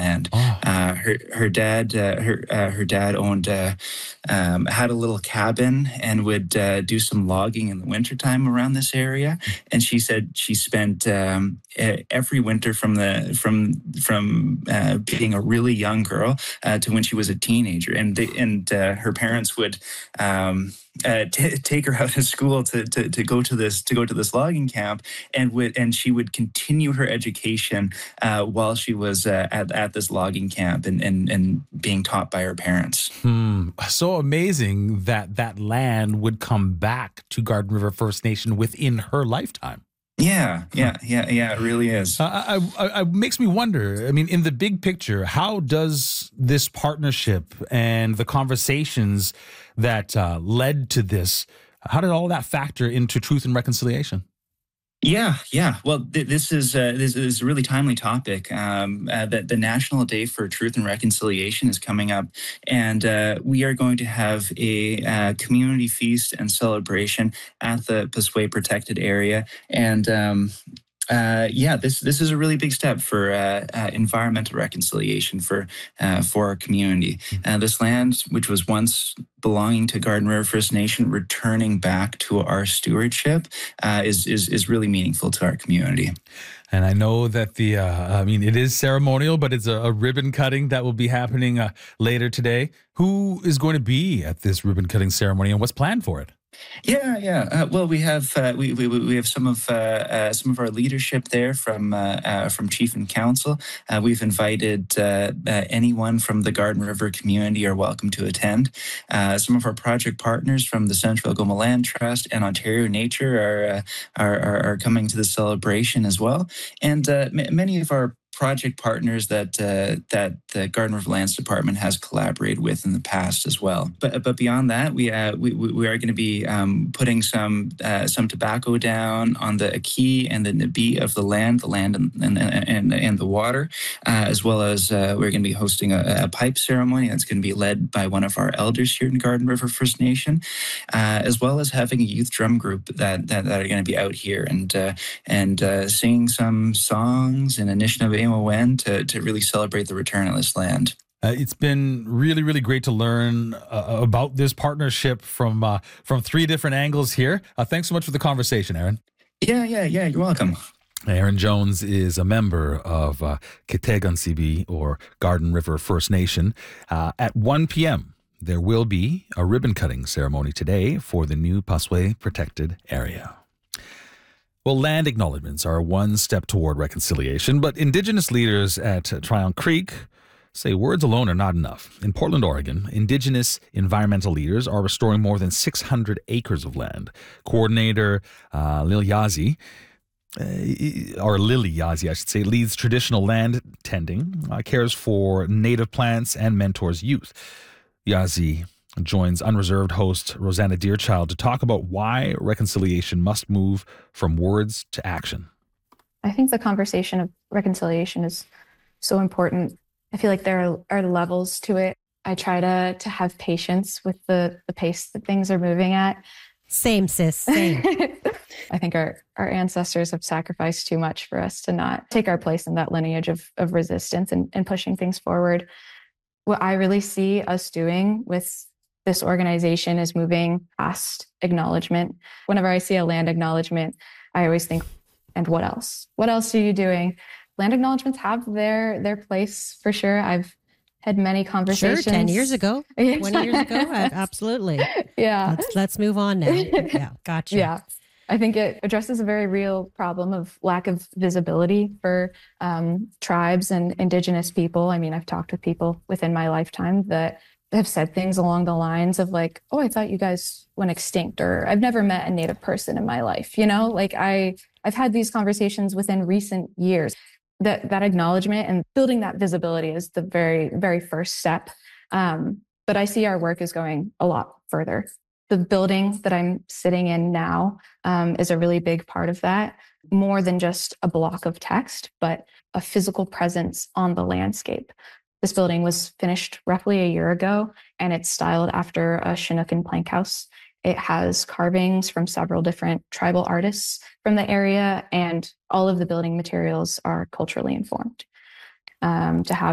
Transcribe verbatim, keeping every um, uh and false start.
land. Oh. Uh, her her dad uh, her uh, her dad owned uh, um, had a little cabin and would uh, do some logging in the wintertime around this area. And she said she spent um, every winter from the from from uh, being a really young girl uh, to when she was a teenager, and they, and uh, her parents would. Um, Uh, t- take her out of school to, to to go to this to go to this logging camp, and would and she would continue her education uh, while she was uh, at at this logging camp and and and being taught by her parents. Hmm. So amazing that that land would come back to Garden River First Nation within her lifetime. Yeah, yeah, yeah, yeah. It really is. Uh, I, I, I makes me wonder. I mean, in the big picture, how does this partnership and the conversations that uh, led to this, how did all that factor into Truth and Reconciliation? Yeah, yeah. Well, th- this is uh, this is a really timely topic. Um, uh, that the National Day for Truth and Reconciliation is coming up, and uh, we are going to have a uh, community feast and celebration at the Pisway Protected Area, and. Um, Uh, yeah, this this is a really big step for uh, uh, environmental reconciliation for uh, for our community. Uh, this land, which was once belonging to Garden River First Nation, returning back to our stewardship, uh, is is is really meaningful to our community. And I know that the, uh, I mean, it is ceremonial, but it's a, a ribbon cutting that will be happening uh, later today. Who is going to be at this ribbon cutting ceremony, and what's planned for it? Yeah, yeah. Uh, well, we have uh, we, we we have some of uh, uh, some of our leadership there from uh, uh, from Chief and Council. Uh, we've invited uh, uh, anyone from the Garden River community are welcome to attend. Uh, some of our project partners from the Central Algoma Land Trust and Ontario Nature are uh, are, are are coming to the celebration as well, and uh, m- many of our project partners that uh, that the Garden River Lands Department has collaborated with in the past as well. But but beyond that, we uh, we we are going to be um, putting some uh, some tobacco down on the Aki and the Nabi of the land, the land and and and, and the water, uh, as well as uh, we're going to be hosting a, a pipe ceremony that's going to be led by one of our elders here in Garden River First Nation, uh, as well as having a youth drum group that that, that are going to be out here and uh, and uh, singing some songs and initiative to, to really celebrate the return of this land. Uh, it's been really, really great to learn uh, about this partnership from uh, from three different angles here. Uh, thanks so much for the conversation, Aaron. Yeah, yeah, yeah. You're welcome. Aaron Jones is a member of uh, Kitegan-Sibi, or Garden River First Nation. Uh, at one p.m., there will be a ribbon-cutting ceremony today for the new Pisway Protected Area. Well, land acknowledgements are one step toward reconciliation, but Indigenous leaders at Tryon Creek say words alone are not enough. In Portland, Oregon, Indigenous environmental leaders are restoring more than six hundred acres of land. Coordinator uh, Lil Yazi, uh, or Lily Yazi, I should say, leads traditional land tending, uh, cares for native plants, and mentors youth. Yazi joins Unreserved host Rosanna Deerchild to talk about why reconciliation must move from words to action. I think the conversation of reconciliation is so important. I feel like there are, are levels to it. I try to to have patience with the, the pace that things are moving at. Same, sis, same. I think our, our ancestors have sacrificed too much for us to not take our place in that lineage of, of resistance and, and pushing things forward. What I really see us doing with this organization is moving past acknowledgement. Whenever I see a land acknowledgement, I always think, and what else? What else are you doing? Land acknowledgements have their their place for sure. I've had many conversations. Sure, ten years ago, twenty years ago, absolutely. Yeah. Let's, let's move on now. Yeah, gotcha. Yeah. I think it addresses a very real problem of lack of visibility for um, tribes and Indigenous people. I mean, I've talked with people within my lifetime that have said things along the lines of like, oh, I thought you guys went extinct, or I've never met a Native person in my life. You know, like I, I've had these conversations within recent years. That that acknowledgement and building that visibility is the very, very first step. Um, but I see our work is going a lot further. The building that I'm sitting in now um, is a really big part of that, more than just a block of text, but a physical presence on the landscape. This building was finished roughly a year ago, and it's styled after a Chinook and plank house. It has carvings from several different tribal artists from the area, and all of the building materials are culturally informed. Um, to have